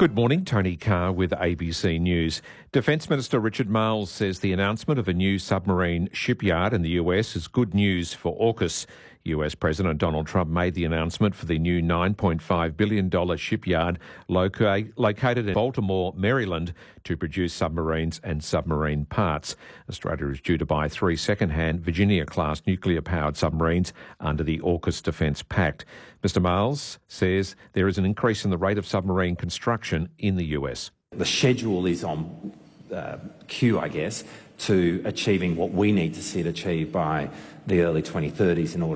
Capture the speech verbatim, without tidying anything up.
Good morning, Tony Carr with A B C News. Defence Minister Richard Marles says the announcement of a new submarine shipyard in the U S is good news for AUKUS. U S President Donald Trump made the announcement for the new nine point five billion dollars shipyard loca- located in Baltimore, Maryland, to produce submarines and submarine parts. Australia is due to buy three second-hand Virginia-class nuclear-powered submarines under the AUKUS Defence Pact. Mister Marles says there is an increase in the rate of submarine construction in the U S. The schedule is on uh, cue, I guess, to achieving what we need to see it achieved by the early twenty thirties in order